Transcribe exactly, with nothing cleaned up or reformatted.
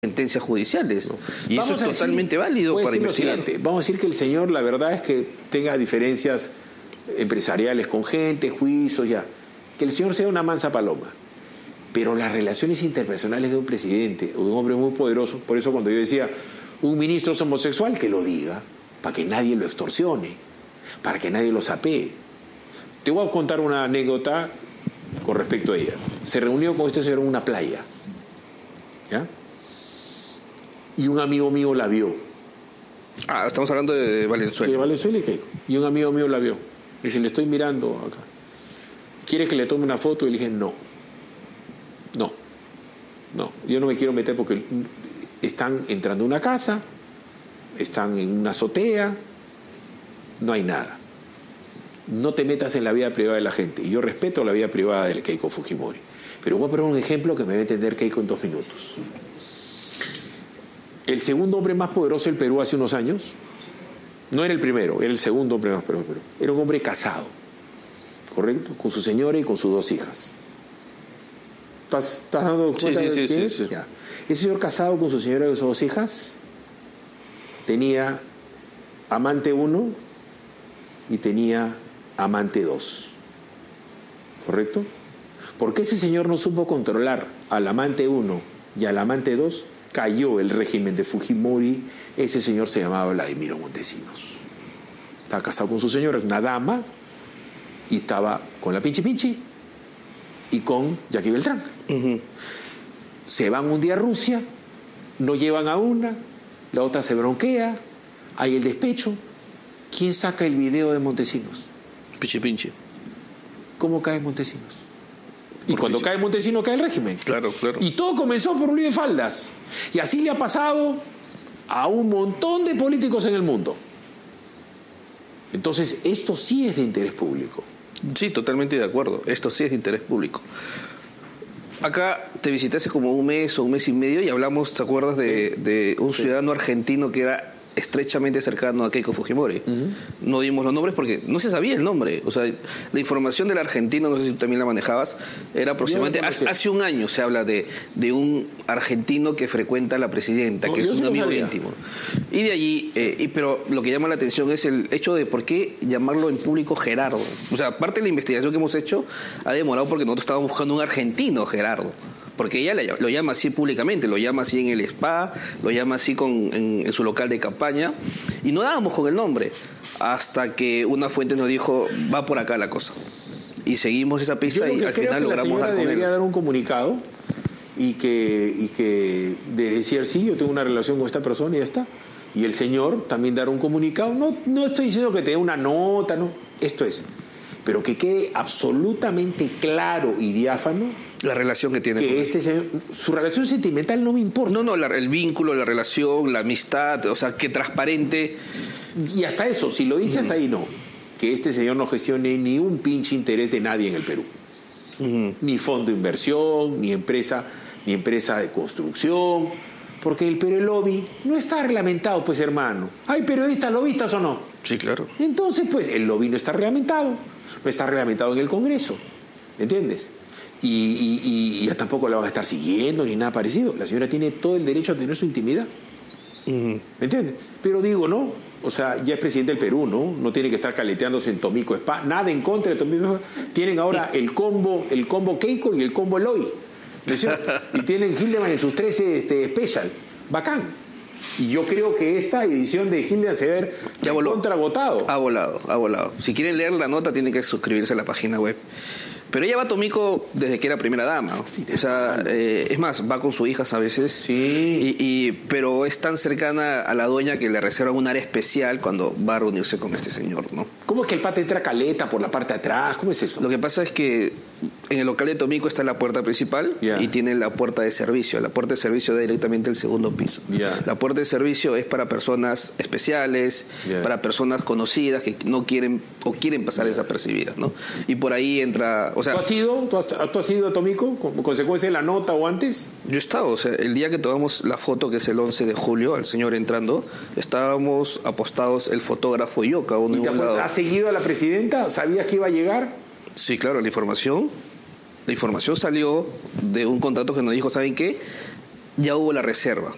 sentencias judiciales. No. Y Vamos eso es decir, totalmente válido para investigar. Vamos a decir que el señor, la verdad es que tenga diferencias empresariales con gente, juicios, ya. Que el señor sea una mansa paloma. Pero las relaciones interpersonales de un presidente o de un hombre muy poderoso, por eso cuando yo decía, un ministro es homosexual, que lo diga, para que nadie lo extorsione, para que nadie lo sapee. Te voy a contar una anécdota con respecto a ella. Se reunió con este señor en una playa, ¿ya? Y un amigo mío la vio. Ah, estamos hablando de Valenzuela. De Valenzuela y Keiko. Y un amigo mío la vio. Dice, le estoy mirando acá. ¿Quiere que le tome una foto? Y le dije, no. No. No. Yo no me quiero meter porque están entrando a una casa, están en una azotea, no hay nada. No te metas en la vida privada de la gente. Y yo respeto la vida privada de Keiko Fujimori. Pero voy a poner un ejemplo que me va a entender Keiko en dos minutos. El segundo hombre más poderoso del Perú hace unos años, no era el primero, era el segundo hombre más poderoso del Perú. Era un hombre casado, ¿correcto? Con su señora y con sus dos hijas. ¿Estás, estás dando cuenta sí, de sí, quién sí, es? sí. Ya. Ese señor casado con su señora y sus dos hijas tenía amante uno y tenía amante dos, ¿correcto? ¿Por qué ese señor no supo controlar al amante uno y al amante dos? Cayó el régimen de Fujimori. Ese señor se llamaba Vladimiro Montesinos. Estaba casado con su señora, una dama, y estaba con la Pinchi Pinchi y con Jackie Beltrán. Uh-huh. Se van un día a Rusia, no llevan a una, la otra se bronquea, hay el despecho. ¿Quién saca el video de Montesinos? Pinchi Pinchi. ¿Cómo cae Montesinos? Y cuando cae Montesinos cae el régimen. Claro, claro. Y todo comenzó por un lío de faldas. Y así le ha pasado a un montón de políticos en el mundo. Entonces, esto sí es de interés público. Sí, totalmente de acuerdo. Esto sí es de interés público. Acá te visité hace como un mes o un mes y medio y hablamos, ¿te acuerdas? De, sí. de un sí. ciudadano argentino que era estrechamente cercano a Keiko Fujimori. Uh-huh. No dimos los nombres porque no se sabía el nombre. O sea, la información del argentino, no sé si tú también la manejabas, era aproximadamente hace, hace un año se habla de, de un argentino que frecuenta a la presidenta, no, que es un amigo sabía. íntimo. Y de allí, eh, y, pero lo que llama la atención es el hecho de por qué llamarlo en público Gerardo. O sea, aparte de la investigación que hemos hecho, ha demorado porque nosotros estábamos buscando un argentino Gerardo. Porque ella lo llama así públicamente, lo llama así en el spa, lo llama así con, en, en su local de campaña, y no dábamos con el nombre, hasta que una fuente nos dijo, va por acá la cosa. Y seguimos esa pista y al final logramos dar con él. Debería dar un comunicado y que, y que de decir, sí, yo tengo una relación con esta persona y ya está. Y el señor también dar un comunicado. No, no estoy diciendo que te dé una nota, no, esto es. Pero que quede absolutamente claro y diáfano la relación que tiene que con este señor, su relación sentimental no me importa. No, no, la, el vínculo, la relación, la amistad, o sea, que transparente. Y hasta eso, si lo dice, uh-huh. hasta ahí no. Que este señor no gestione ni un pinche interés de nadie en el Perú. Uh-huh. Ni fondo de inversión, ni empresa, ni empresa de construcción. Porque el Perú el lobby no está reglamentado, pues, hermano. ¿Hay periodistas lobistas o no? Sí, claro. Entonces, pues, el lobby no está reglamentado. No está reglamentado en el Congreso. ¿Entiendes? Y, y, y, y tampoco la van a estar siguiendo ni nada parecido. La señora tiene todo el derecho a tener su intimidad. Uh-huh. ¿Me entiendes? Pero digo, ¿no? O sea, ya es presidente del Perú, ¿no? No tiene que estar caleteándose en Tomico Spa. Nada en contra de Tomico Spa. Tienen ahora el combo, el combo Keiko y el combo Eloy. Y tienen Hildeman en sus trece este, special. Bacán. Y yo creo que esta edición de Hildeman se va a ver ya contravotado. Ha volado, ha volado. Si quieren leer la nota, tienen que suscribirse a la página web. Pero ella va a Tomico desde que era primera dama. O sea, eh, es más, va con su hija a veces. Sí. Y, y, pero es tan cercana a la doña que le reservan un área especial cuando va a reunirse con este señor, ¿no? ¿Cómo es que el pata entra caleta por la parte de atrás? ¿Cómo es eso? Lo que pasa es que en el local de Tomico está la puerta principal yeah. y tiene la puerta de servicio. La puerta de servicio da directamente al segundo piso. Yeah. La puerta de servicio es para personas especiales, yeah. para personas conocidas que no quieren o quieren pasar yeah. desapercibidas, ¿no? Y por ahí entra... O sea, ¿Tú has ido? ¿Tú has, ¿Tú has ido a Tomico como consecuencia de la nota o antes? Yo estaba, o sea, el día que tomamos la foto, que es el once de julio, al señor entrando, estábamos apostados el fotógrafo y yo, cada uno ¿Y de un lado. ¿Has seguido a la presidenta? ¿Sabías que iba a llegar? Sí, claro, la información... La información salió de un contacto que nos dijo, ¿saben qué? Ya hubo la reserva.